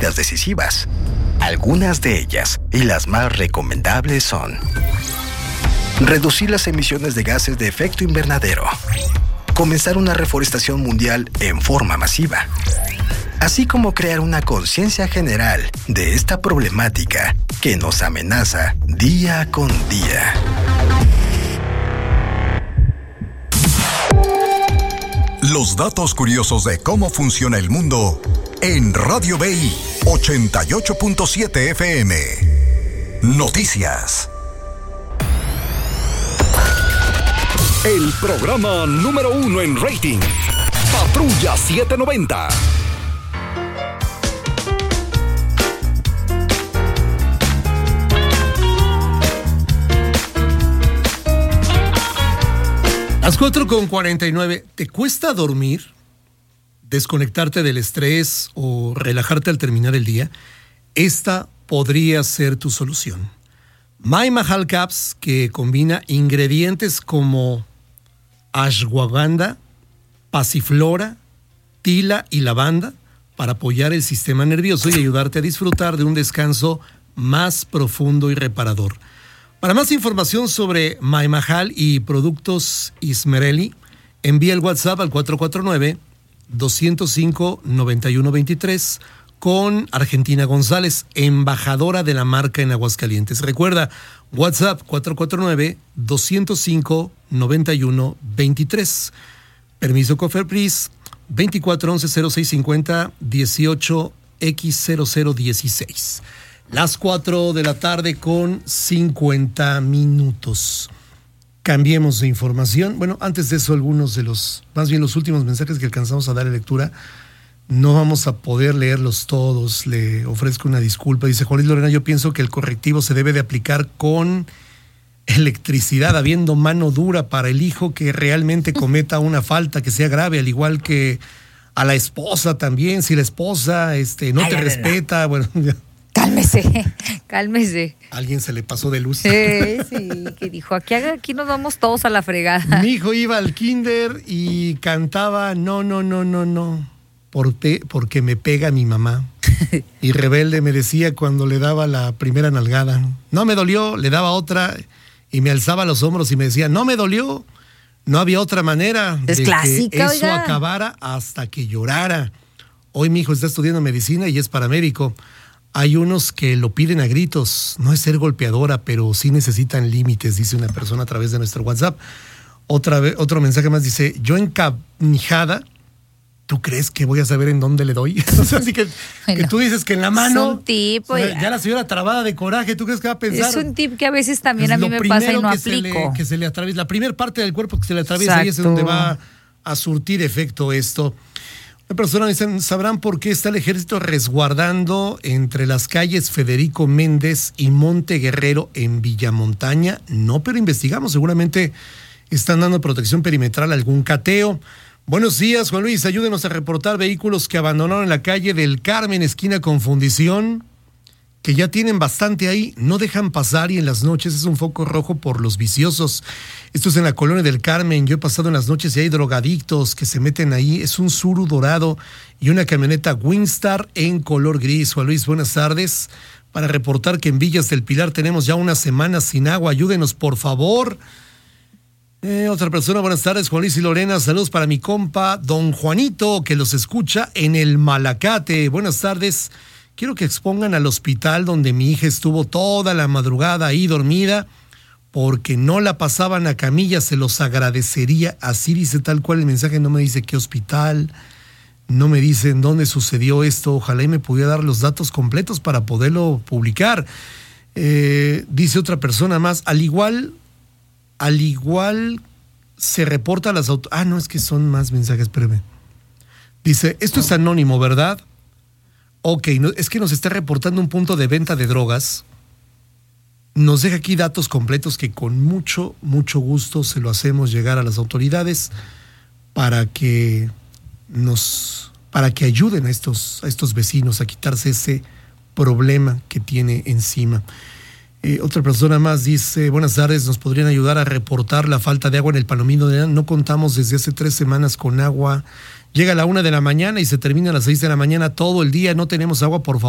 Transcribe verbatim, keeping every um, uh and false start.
medidas decisivas. Algunas de ellas, y las más recomendables, son: reducir las emisiones de gases de efecto invernadero, comenzar una reforestación mundial en forma masiva, así como crear una conciencia general de esta problemática que nos amenaza día con día. Los datos curiosos de cómo funciona el mundo en Radio B I ochenta y ocho punto siete F M. Noticias. El programa número uno en rating. Patrulla setecientos noventa. Las cuatro con cuarenta y nueve. ¿Te cuesta dormir? ¿Desconectarte del estrés o relajarte al terminar el día? Esta podría ser tu solución. My Mahal Caps, que combina ingredientes como ashwagandha, pasiflora, tila y lavanda para apoyar el sistema nervioso y ayudarte a disfrutar de un descanso más profundo y reparador. Para más información sobre My Mahal y productos Ismerelli, envía el WhatsApp al cuatro cuatro nueve, dos cero cinco, nueve uno dos tres con Argentina González, embajadora de la marca en Aguascalientes. Recuerda, WhatsApp cuatro cuatro nueve, dos cero cinco, nueve uno dos tres. Permiso Cofepris veinticuatro once cero seis cincuenta dieciocho X cero cero dieciséis. Las cuatro de la tarde con cincuenta minutos. Cambiemos de información. Bueno, antes de eso, algunos de los, más bien los últimos mensajes que alcanzamos a dar lectura, no vamos a poder leerlos todos. Le ofrezco una disculpa. Dice Juan Luis Lorena, yo pienso que el correctivo se debe de aplicar con electricidad, habiendo mano dura para el hijo que realmente cometa una falta que sea grave, al igual que a la esposa también. Si la esposa este, no Ay, te la respeta, bueno... Cálmese, cálmese. Alguien se le pasó de luz. Sí, sí, que dijo, aquí, aquí nos vamos todos a la fregada. Mi hijo iba al kinder y cantaba no, no, no, no, no, porque, porque me pega mi mamá. Y rebelde me decía cuando le daba la primera nalgada, no me dolió, le daba otra y me alzaba los hombros y me decía, no me dolió. No había otra manera es de clásica, que eso oiga. acabara hasta que llorara. Hoy mi hijo está estudiando medicina y es paramédico. Hay unos que lo piden a gritos, no es ser golpeadora, pero sí necesitan límites, dice una persona a través de nuestro WhatsApp. Otra vez, otro mensaje más dice, yo encanijada, ¿tú crees que voy a saber en dónde le doy? O sea, así que, bueno, que tú dices que en la mano, es un tip, o sea, ya la señora trabada de coraje, ¿tú crees que va a pensar? Es un tip que a veces también pues a mí me pasa y no que aplico. Se le, que se le atraviesa, la primera parte del cuerpo que se le atraviesa, ahí es donde va a surtir efecto esto. Una persona dice, ¿sabrán por qué está el ejército resguardando entre las calles Federico Méndez y Monte Guerrero en Villamontaña? No, pero investigamos, seguramente están dando protección perimetral a algún cateo. Buenos días, Juan Luis, ayúdenos a reportar vehículos que abandonaron en la calle del Carmen, esquina con Fundición, que ya tienen bastante ahí, no dejan pasar y en las noches es un foco rojo por los viciosos. Esto es en la colonia del Carmen, yo he pasado en las noches y hay drogadictos que se meten ahí, es un Suru dorado y una camioneta Winstar en color gris. Juan Luis, buenas tardes, para reportar que en Villas del Pilar tenemos ya una semana sin agua, ayúdenos por favor. Eh, otra persona, buenas tardes, Juan Luis y Lorena, saludos para mi compa Don Juanito, que los escucha en el Malacate. Buenas tardes. Quiero que expongan al hospital donde mi hija estuvo toda la madrugada ahí dormida porque no la pasaban a camilla, se los agradecería. Así dice tal cual el mensaje, no me dice qué hospital, no me dice en dónde sucedió esto. Ojalá y me pudiera dar los datos completos para poderlo publicar. Eh, dice otra persona más, al igual, al igual se reporta a las autoridades. Ah, no, es que son más mensajes, espérame. Dice, esto es anónimo, ¿verdad? Ok, no, es que nos está reportando un punto de venta de drogas. Nos deja aquí datos completos que con mucho, mucho gusto se lo hacemos llegar a las autoridades para que nos, para que ayuden a estos, a estos vecinos a quitarse ese problema que tiene encima. Eh, otra persona más dice, buenas tardes, ¿nos podrían ayudar a reportar la falta de agua en el Palomino? No contamos desde hace tres semanas con agua. Llega a la una de la mañana y se termina a las seis de la mañana todo el día. No tenemos agua, por favor.